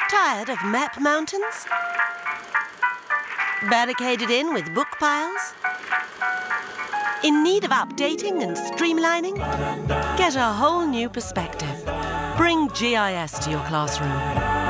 Tired of map mountains? Barricaded in with book piles? In need of updating and streamlining? Get a whole new perspective. Bring GIS to your classroom.